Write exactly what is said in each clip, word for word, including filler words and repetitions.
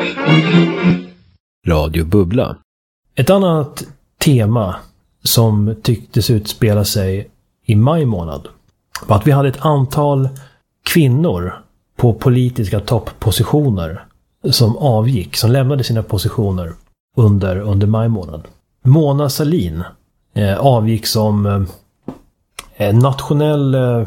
Radio Bubbla. Ett annat tema som tycktes utspela sig i maj månad var att vi hade ett antal kvinnor på politiska topppositioner som avgick, som lämnade sina positioner under, under maj månad. Mona Sahlin eh, avgick som eh, nationell eh,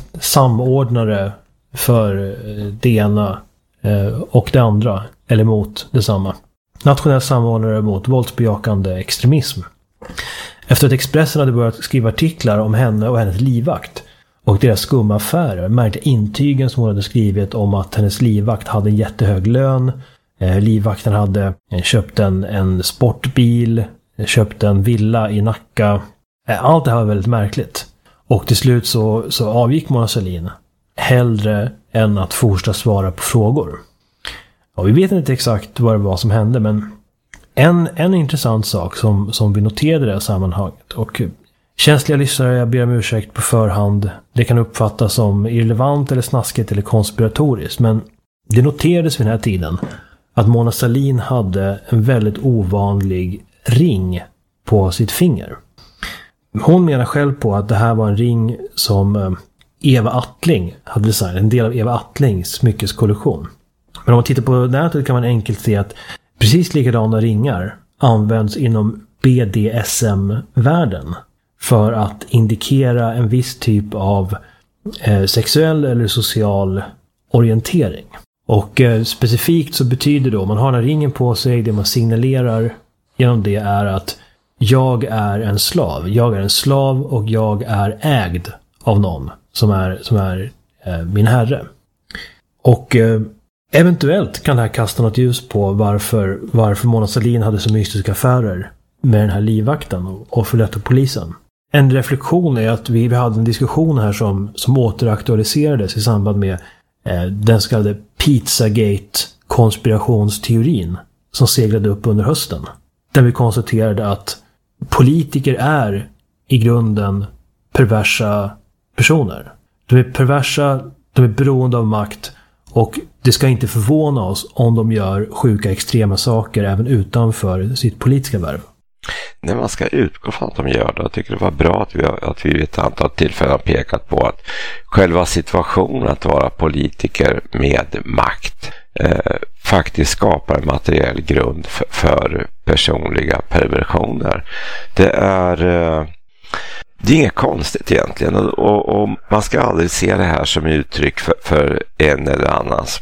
samordnare för eh, det ena eh, och det andra, eller mot detsamma. Nationell samordnare mot våldsbejakande extremism. Efter att Expressen hade börjat skriva artiklar om henne och hennes livvakt och deras skumma affärer märkte intygen som hon hade skrivit om att hennes livvakt hade en jättehög lön. Eh, livvakten hade eh, köpt en, en sportbil, eh, köpt en villa i Nacka. Eh, allt det här var väldigt märkligt. Och till slut så, så avgick Mona Sahlin hellre än att fortsätta svara på frågor. Ja, vi vet inte exakt vad det var som hände, men en, en intressant sak som, som vi noterade i det här sammanhanget, och känsliga lyssnare, jag ber om ursäkt på förhand, det kan uppfattas som irrelevant eller snaskigt eller konspiratoriskt, men det noterades vid den här tiden att Mona Sahlin hade en väldigt ovanlig ring på sitt finger. Hon menar själv på att det här var en ring som Eva Attling hade designat, en del av Eva Attlings smyckeskollektion. Men om man tittar på nätet kan man enkelt se att precis likadana ringar används inom B D S M-världen för att indikera en viss typ av eh, sexuell eller social orientering. Och eh, specifikt så betyder då, om man har den ringen på sig, det man signalerar genom det är att jag är en slav. Jag är en slav och jag är ägd av någon som är, som är eh, min herre. Och eh, eventuellt kan det här kasta något ljus på varför, varför Mona Sahlin hade så mystiska affärer med den här livvakten och, och förlöta polisen. En reflektion är att vi, vi hade en diskussion här som, som återaktualiserades i samband med eh, den så kallade Pizzagate-konspirationsteorin som seglade upp under hösten. Där vi konstaterade att politiker är i grunden perversa personer. De är perversa, de är beroende av makt, och det ska inte förvåna oss om de gör sjuka extrema saker även utanför sitt politiska värv. När man ska utgå från att de gör det, jag tycker det var bra att vi, att vi vid ett antal tillfällen har pekat på att själva situationen att vara politiker med makt eh, faktiskt skapar en materiell grund för, för personliga perversioner. Det är... Eh, Det är inget konstigt egentligen, och, och, och man ska aldrig se det här som uttryck för, för en eller annans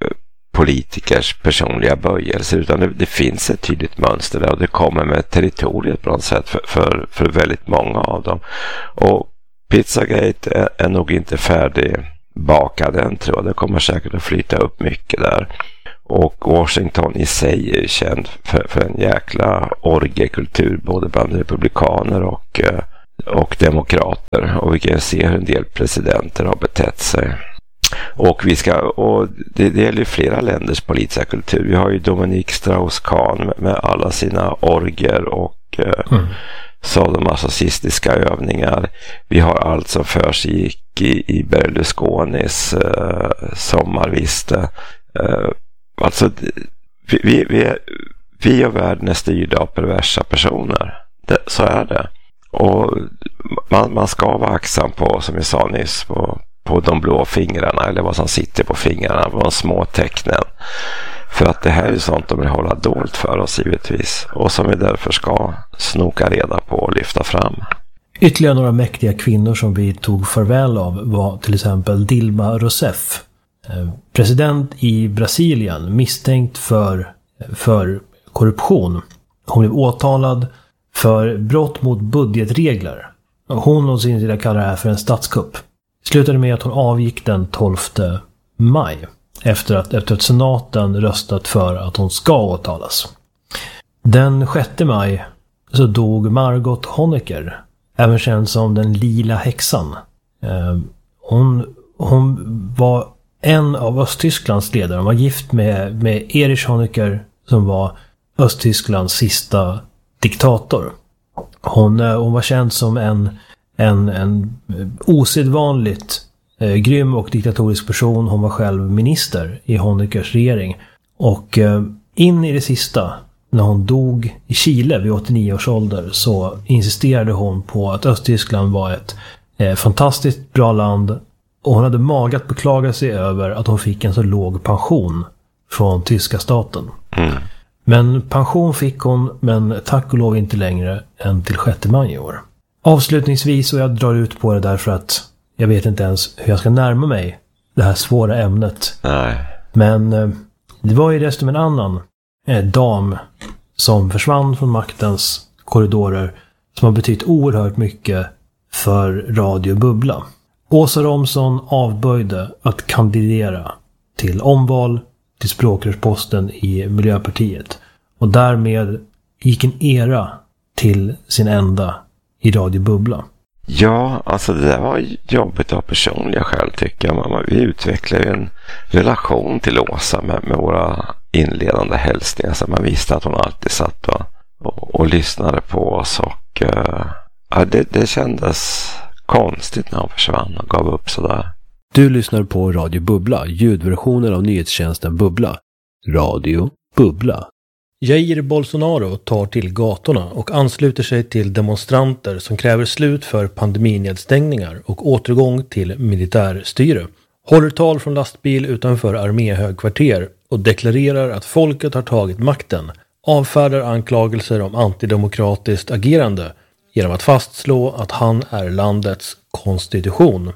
politikers personliga böjelser, utan det, det finns ett tydligt mönster där, och det kommer med territoriet på något sätt för, för, för väldigt många av dem. Och Pizzagate är, är nog inte färdigbakad än, tror jag. Det kommer säkert att flyta upp mycket där. Och Washington i sig är känd för, för en jäkla orgekultur både bland republikaner och och demokrater, och vi kan se hur en del presidenter har betett sig. Och vi ska, och det, det gäller flera länders politiska kultur. Vi har ju Dominique Strauss-Kahn med, med alla sina orger och mm. sadomasochistiska övningar. Vi har allt som försiggick i, i Berlusconis eh, sommarviste. Eh, alltså vi, vi, vi, vi och världen är styrda av perversa personer. Det, så är det. Och man, man ska vara aktsam på, som jag sa nyss, på, på de blå fingrarna, eller vad som sitter på fingrarna, på de små tecknen. För att det här är sånt de vill hålla dolt för oss givetvis, och som vi därför ska snoka reda på och lyfta fram. Ytterligare några mäktiga kvinnor som vi tog farväl av var till exempel Dilma Rousseff, president i Brasilien, misstänkt för, för korruption. Hon blev åtalad för brott mot budgetregler. Hon och sin sida kallar det här för en statskupp. Slutade med att hon avgick den tolfte maj efter att, efter att senaten röstat för att hon ska åtalas. Den sjätte maj så dog Margot Honecker, även känd som den lila häxan. Hon, hon var en av Östtysklands ledare. Hon var gift med, med Erich Honecker, som var Östtysklands sista diktator. Hon, hon var känd som en, en, en osedvanligt eh, grym och diktatorisk person. Hon var själv minister i Honeckers regering. Och eh, in i det sista, när hon dog i Chile vid åttionio års ålder, så insisterade hon på att Östtyskland var ett eh, fantastiskt bra land, och hon hade mage att beklaga sig över att hon fick en så låg pension från tyska staten. Mm. Men pension fick hon, men tack och lov inte längre än till sjätte maj i år. Avslutningsvis, och jag drar ut på det därför att jag vet inte ens hur jag ska närma mig det här svåra ämnet. Nej. Men eh, det var ju dessutom en annan eh, dam som försvann från maktens korridorer, som har betytt oerhört mycket för Radio Bubbla. Åsa Romson avböjde att kandidera till omval till språkrörsposten i Miljöpartiet. Och därmed gick en era till sin ända i Radio Bubbla. Ja, alltså det där var jobbigt av personliga skäl tycker jag. Vi utvecklade en relation till Åsa med, med våra inledande hälsningar. Så man visste att hon alltid satt och, och, och lyssnade på oss. Och uh, ja, det, det kändes konstigt när hon försvann och gav upp sådär. Du lyssnar på Radio Bubbla, ljudversionen av nyhetstjänsten Bubbla. Radio Bubbla. Jair Bolsonaro tar till gatorna och ansluter sig till demonstranter som kräver slut för pandeminedstängningar och återgång till militärstyre. Håller tal från lastbil utanför arméhögkvarter och deklarerar att folket har tagit makten. Avfärdar anklagelser om antidemokratiskt agerande genom att fastslå att han är landets konstitution.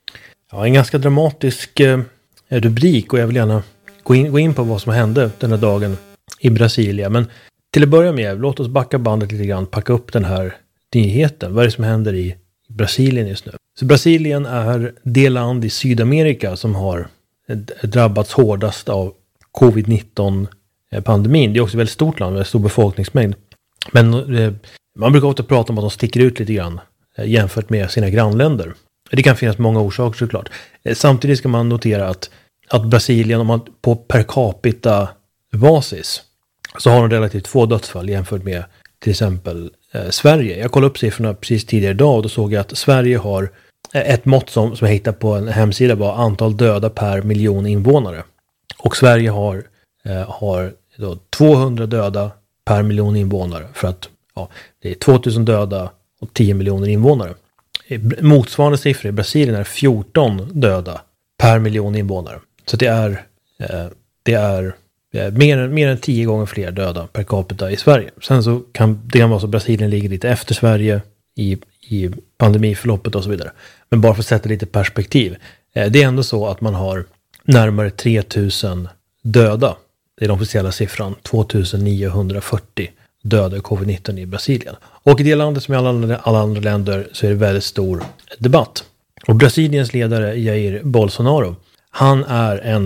Ja, en ganska dramatisk eh, rubrik, och jag vill gärna gå in, gå in på vad som hände den här dagen i Brasilien. Men till att börja med, låt oss backa bandet lite grann, packa upp den här nyheten. Vad är det som händer i Brasilien just nu? Så Brasilien är det land i Sydamerika som har drabbats hårdast av covid nitton-pandemin. Det är också ett väldigt stort land med stor befolkningsmängd. Men eh, man brukar ofta prata om att de sticker ut lite grann eh, jämfört med sina grannländer. Det kan finnas många orsaker såklart. Eh, samtidigt ska man notera att, att Brasilien, om man på per capita basis, så har de relativt få dödsfall jämfört med till exempel eh, Sverige. Jag kollade upp siffrorna precis tidigare idag och då såg jag att Sverige har ett mått som, som jag hittade på en hemsida var antal döda per miljon invånare. Och Sverige har, eh, har då tvåhundra döda per miljon invånare, för att ja, det är tvåtusen döda och tio miljoner invånare. Motsvarande siffror i Brasilien är fjorton döda per miljon invånare. Så det är, eh, det är Mer, mer än tio gånger fler döda per capita i Sverige. Sen så kan det kan vara så att Brasilien ligger lite efter Sverige i, i pandemiförloppet och så vidare. Men bara för att sätta lite perspektiv. Det är ändå så att man har närmare tre tusen döda. Det är den officiella siffran. tvåtusen-niohundrafyrtio döda i covid nitton i Brasilien. Och i det landet som i alla andra, alla andra länder så är det väldigt stor debatt. Och Brasiliens ledare Jair Bolsonaro, han är en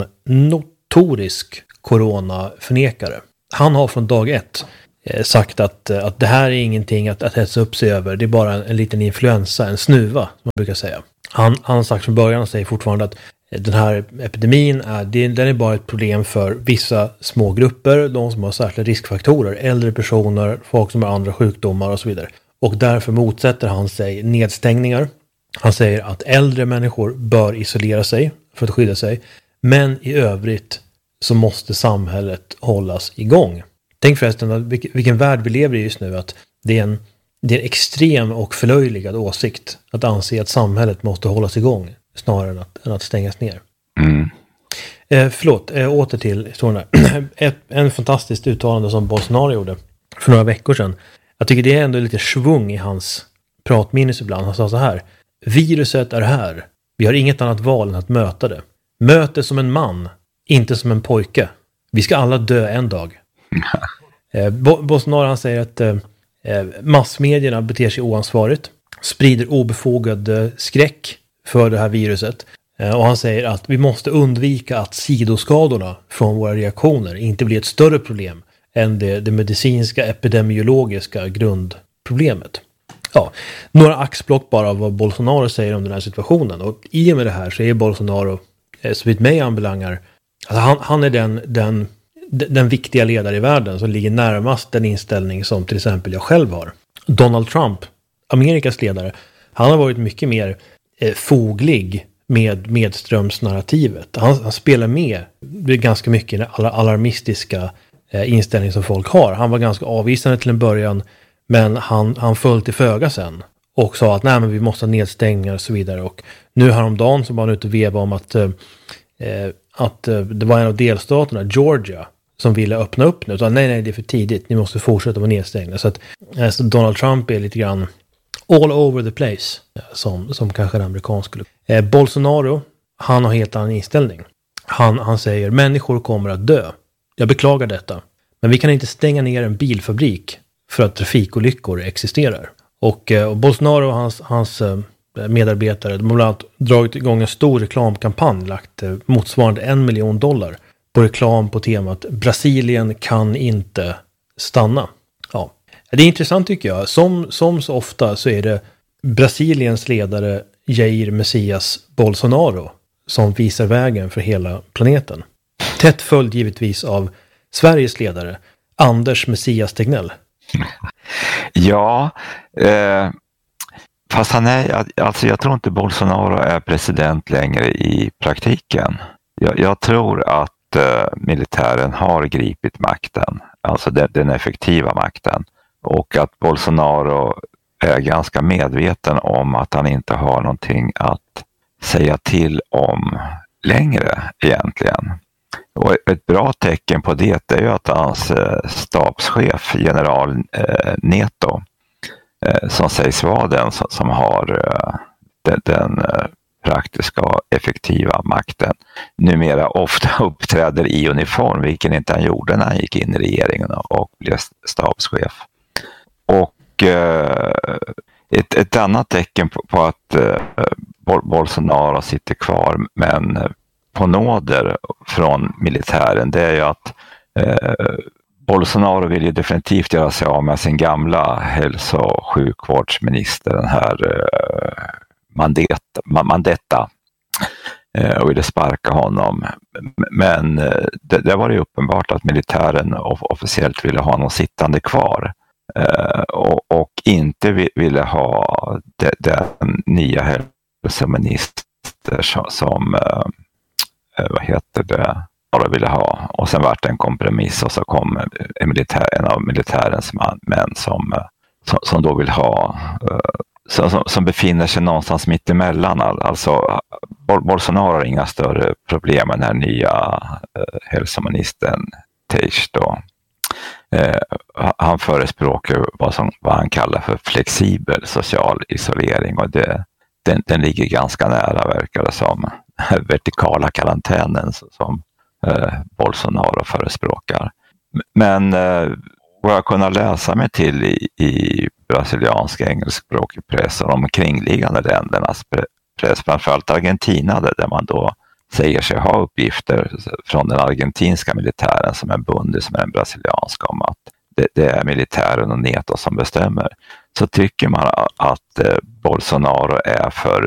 notorisk coronaförnekare. Han har från dag ett eh, sagt att, att det här är ingenting att, att hetsa upp sig över. Det är bara en, en liten influensa, en snuva som man brukar säga. Han, han har sagt från början och säger fortfarande att den här epidemin är, det, den är bara ett problem för vissa små grupper, de som har särskilda riskfaktorer, äldre personer, folk som har andra sjukdomar och så vidare. Och därför motsätter han sig nedstängningar. Han säger att äldre människor bör isolera sig för att skydda sig. Men i övrigt så måste samhället hållas igång. Tänk förresten att vilken värld vi lever i just nu, att det är en, det är en extrem och förlöjligad åsikt att anse att samhället måste hållas igång snarare än att, än att stängas ner. Mm. Eh, förlåt, eh, åter till historien här. Ett, en fantastiskt uttalande som Bolsonaro gjorde för några veckor sedan. Jag tycker det är ändå lite svung i hans pratminnes ibland. Han sa så här: viruset är här. Vi har inget annat val än att möta det. Möt det som en man, inte som en pojke. Vi ska alla dö en dag. eh, Bolsonaro han säger att eh, massmedierna beter sig oansvarigt, sprider obefogad eh, skräck för det här viruset. Eh, och han säger att vi måste undvika att sidoskadorna från våra reaktioner inte blir ett större problem än det, det medicinska epidemiologiska grundproblemet. Ja, några axplock bara av vad Bolsonaro säger om den här situationen. Och i och med det här så är Bolsonaro, eh, så vitt mig anbelangar, alltså han, han är den, den, den viktiga ledare i världen som ligger närmast den inställning som till exempel jag själv har. Donald Trump, Amerikas ledare, han har varit mycket mer eh, foglig med medströmsnarrativet. Han, han spelar med ganska mycket i den alarmistiska eh, inställning som folk har. Han var ganska avvisande till en början, men han, han föll till föga sen. Och sa att nej, men vi måste ha nedstängningar och så vidare. Och nu häromdagen så var han ute och veva om att, eh, att eh, det var en av delstaterna, Georgia, som ville öppna upp nu. Så nej, nej, det är för tidigt. Ni måste fortsätta med nedstängningar. Så att eh, så Donald Trump är lite grann all over the place. Eh, som, som kanske en amerikan skulle. Eh, Bolsonaro, han har helt annan inställning. Han, han säger, människor kommer att dö. Jag beklagar detta. Men vi kan inte stänga ner en bilfabrik för att trafikolyckor existerar. Och, och Bolsonaro och hans, hans medarbetare, de har bland annat dragit igång en stor reklamkampanj, lagt motsvarande en miljon dollar på reklam på temat Brasilien kan inte stanna. Ja. Det är intressant tycker jag. Som, som så ofta så är det Brasiliens ledare Jair Messias Bolsonaro som visar vägen för hela planeten. Tätt följd givetvis av Sveriges ledare Anders Messias Tegnell. Ja, eh, fast han är, alltså jag tror inte Bolsonaro är president längre i praktiken. Jag, jag tror att eh, militären har gripit makten, alltså den, den effektiva makten. Och att Bolsonaro är ganska medveten om att han inte har någonting att säga till om längre egentligen. Och ett bra tecken på det är ju att hans stabschef, general Neto, som sägs vara den som har den praktiska och effektiva makten, numera ofta uppträder i uniform, vilket inte han gjorde när han gick in i regeringen och blev stabschef. Och ett, ett annat tecken på, på att Bolsonaro sitter kvar, men på nåder från militären, det är ju att eh, Bolsonaro vill ju definitivt göra sig av med sin gamla hälso- och sjukvårdsminister, den här eh, Mandetta, Mandetta eh, och ville sparka honom. Men eh, det, det var ju uppenbart att militären officiellt ville ha någon sittande kvar eh, och, och inte ville ha de, den nya hälsominister som, som eh, vad heter det, vad de ville ha. Och sen vart det en kompromiss och så kom en, militär, en av militärens man, män som, som, som då vill ha, som, som befinner sig någonstans mitt emellan. Alltså Bolsonaro har inga större problem med den här nya eh, hälsoministern Teich då. Eh, han förespråkar vad, som, vad han kallar för flexibel social isolering, och det, den, den ligger ganska nära, verkar det som, vertikala karantänen som eh, Bolsonaro förespråkar. Men eh, vad jag kunnat läsa mig till i, i brasiliansk engelskspråkig press och de omkringliggande ländernas press, framförallt Argentina, där man då säger sig ha uppgifter från den argentinska militären som är bundis med den brasilianska om att det, det är militären och Neto som bestämmer, så tycker man att eh, Bolsonaro är för